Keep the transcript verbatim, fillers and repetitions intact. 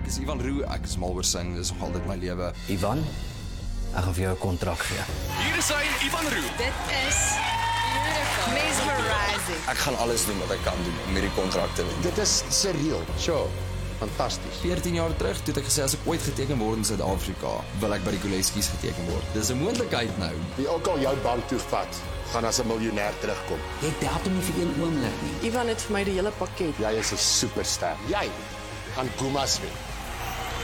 Ek is Ivan Roux, ek is mal oor sing, dis nog altyd my lewe. Ivan, ek gaan vir jou 'n kontrak gee. Hier is hy, Ivan Roux. Dit is beautiful. Mesmerizing. Ek gaan alles doen wat ek kan doen om hierdie kontrak te wen. Dit is surreal. Sure. Fantasties. veertien jaar terug, toe het ek gesê as ek ooit geteken word in Suid-Afrika, wil ek by die Koleskies geteken word. Dis 'n moontlikheid nou. Wie ook al jou bank toe vat, gaan as 'n miljonair terugkom. Jy doubt hom nie vir een oomblik nie. Ivan het vir my die hele pakket. Jy is 'n superster. Jy gaan Gumas wen.